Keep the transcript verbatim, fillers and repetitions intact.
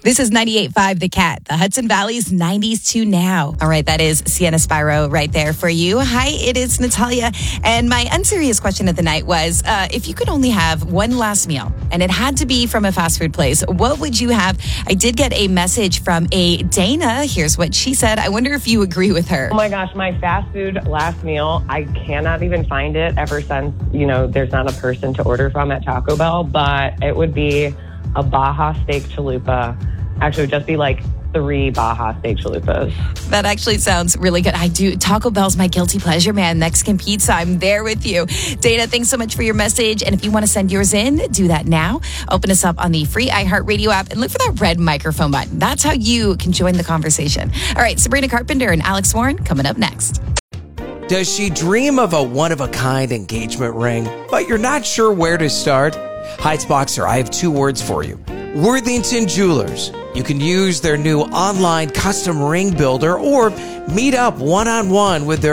This is ninety-eight point five The Cat, the Hudson Valley's nineties to now. All right, that is Sienna Spyro right there for you. Hi, it is Natalia. And my unserious question of the night was, uh, if you could only have one last meal, and it had to be from a fast food place, what would you have? I did get a message from a Dana. Here's what she said. I wonder if you agree with her. Oh my gosh, my fast food last meal, I cannot even find it ever since, you know, there's not a person to order from at Taco Bell, but it would be a Baja steak chalupa. Actually, it would just be like three Baja steak chalupas. That actually sounds really good. I do. Taco Bell's my guilty pleasure, man. Mexican pizza, I'm there with you. Dana, thanks so much for your message. And if you want to send yours in, do that now. Open us up on the free iHeartRadio app and look for that red microphone button. That's how you can join the conversation. All right, Sabrina Carpenter and Alex Warren coming up next. Does she dream of a one-of-a-kind engagement ring, but you're not sure where to start? Heights Boxer, I have two words for you. Worthington Jewelers. You can use their new online custom ring builder or meet up one-on-one with their